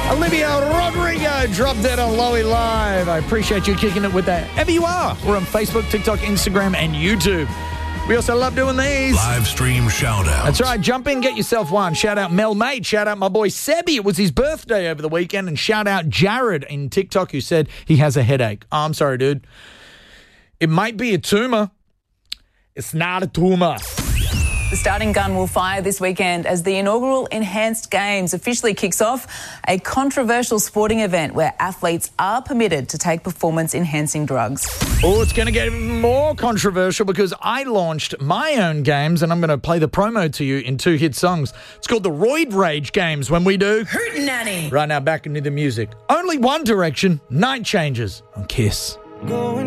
Olivia Rodrigo dropped dead on Lowy Live. I appreciate you kicking it with that. Ever you are. We're on Facebook, TikTok, Instagram, and YouTube. We also love doing these. Live stream shout-outs. That's right. Jump in, get yourself one. Shout out Mel Mate. Shout out my boy Sebi. It was his birthday over the weekend. And shout out Jared in TikTok who said he has a headache. Oh, I'm sorry, dude. It might be a tumor. It's not a tumor. The starting gun will fire this weekend as the inaugural Enhanced Games officially kicks off, a controversial sporting event where athletes are permitted to take performance-enhancing drugs. Oh, it's going to get even more controversial because I launched my own games and I'm going to play the promo to you in 2 hit songs. It's called the Roid Rage Games when we do Hootenanny. Right now, back into the music. Only One Direction, Night Changes on Kiss.